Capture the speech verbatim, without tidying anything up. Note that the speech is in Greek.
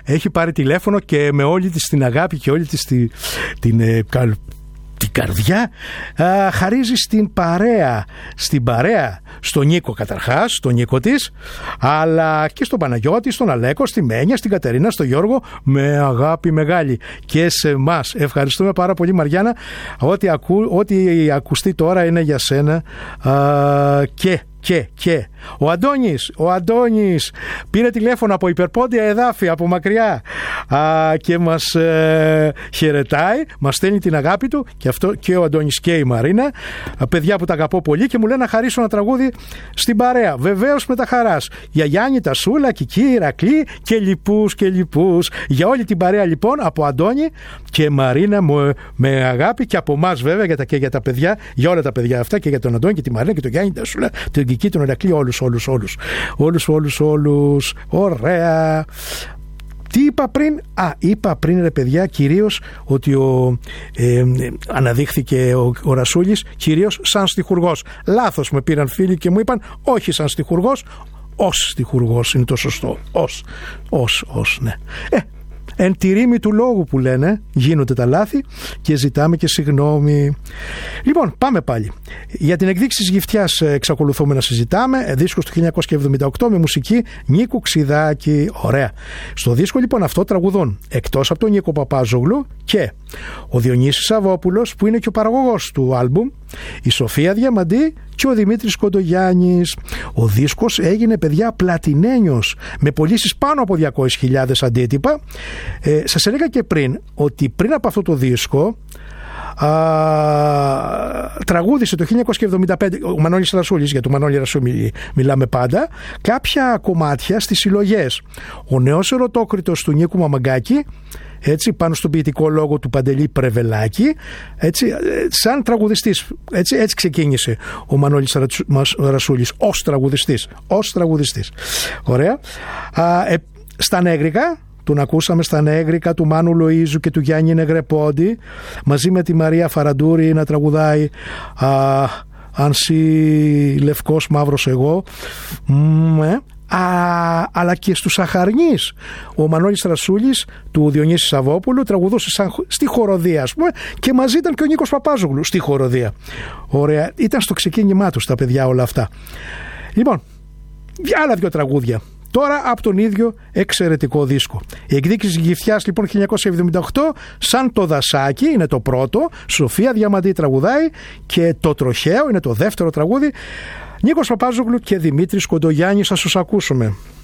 έχει πάρει τηλέφωνο και με όλη της την αγάπη και όλη της την, την, την, την καρδιά α, χαρίζει στην παρέα, στην παρέα, στον Νίκο καταρχάς, στον Νίκο της, αλλά και στον Παναγιώτη, στον Αλέκο, στη Μένια, στην Κατερίνα, στον Γιώργο, με αγάπη μεγάλη και σε εμάς. Ευχαριστούμε πάρα πολύ, Μαριάννα. Ό,τι, ακού, ό,τι ακουστεί τώρα είναι για σένα. Α, και Και, και. Ο Αντώνης, ο Αντώνης πήρε τηλέφωνο από υπερπόντια εδάφη, από μακριά, α, και μας ε, χαιρετάει, μας στέλνει την αγάπη του, και, αυτό, και ο Αντώνης και η Μαρίνα, α, παιδιά που τα αγαπώ πολύ, και μου λένε να χαρίσω ένα τραγούδι στην παρέα. Βεβαίως με τα χαράς. Για Γιάννη, Τασούλα, Κική, Ηρακλή και λοιπούς και λοιπούς. Για όλη την παρέα λοιπόν, από Αντώνη και Μαρίνα, με, με αγάπη, και από εμάς βέβαια, για τα, και για τα παιδιά, για όλα τα παιδιά αυτά, και για τον Αντώνη και τη Μαρίνα και τον Γιάννη, Τασούλα, τον Κική, τον Ηρακλή, όλους, όλους, όλους, όλους, όλους, όλους. Ωραία. Τι είπα πριν? Α, είπα πριν, ρε παιδιά, κυρίως ότι ο, ε, αναδείχθηκε ο, ο Ρασούλης κυρίως σαν στιχουργός. Λάθος με πήραν φίλοι και μου είπαν όχι σαν στιχουργός, ως στιχουργός είναι το σωστό. Ως, ως, ως, ναι. Ε, εν τη ρήμη του λόγου που λένε, γίνονται τα λάθη και ζητάμε και συγγνώμη. Λοιπόν, πάμε πάλι. Για την εκδίκηση της Γυφτιάς εξακολουθούμε να συζητάμε. Δίσκος του χίλια εννιακόσια εβδομήντα οκτώ με μουσική Νίκου Ξιδάκη. Ωραία. Στο δίσκο λοιπόν αυτό τραγουδούν, εκτός από τον Νίκο Παπάζογλου, και ο Διονύσης Σαββόπουλος, που είναι και ο παραγωγός του άλμπουμ, η Σοφία Διαμαντή και ο Δημήτρης Κοντογιάννης. Ο δίσκος έγινε, παιδιά, πλατινένιος, με πωλήσεις πάνω από διακόσιες χιλιάδες αντίτυπα. Ε, σας έλεγα και πριν ότι πριν από αυτό το δίσκο α, τραγούδισε το χίλια εννιακόσια εβδομήντα πέντε ο Μανώλης Ρασούλης, για τον Μανώλη Ρασούλη μιλάμε πάντα, κάποια κομμάτια στις συλλογές. Ο νέος ερωτόκριτος του Νίκου Μαμαγκάκη, έτσι, πάνω στον ποιητικό λόγο του Παντελή Πρεβελάκη, έτσι, σαν τραγουδιστής, έτσι, έτσι ξεκίνησε ο Μανώλης Ρασούλης ως τραγουδιστής, ως τραγουδιστής. Ωραία. Α, ε, στα νέγρικα τον ακούσαμε, στα νέγρικα του Μάνου Λοΐζου και του Γιάννη Νεγρεπόντι, μαζί με τη Μαρία Φαραντούρη να τραγουδάει α, «Αν σι λευκός μαύρος εγώ», ε, Α, αλλά και στους Σαχαρνείς ο Μανώλης Ρασούλης του Διονύση Σαββόπουλου τραγουδούσε σαν, στη χοροδία, ας πούμε, και μαζί ήταν και ο Νίκος Παπάζογλου στη χοροδία. Ωραία, ήταν στο ξεκίνημά τους τα παιδιά όλα αυτά. Λοιπόν, άλλα δύο τραγούδια τώρα από τον ίδιο εξαιρετικό δίσκο. Η εκδίκηση Γυφτιάς λοιπόν χίλια εννιακόσια εβδομήντα οκτώ, «Σαν το δασάκι» είναι το πρώτο, Σοφία Διαμαντή τραγουδάει, και «Το τροχαίο» είναι το δεύτερο τραγούδι. Νίκος Παπάζογλου και Δημήτρης Κοντογιάννης, θα σας ακούσουμε.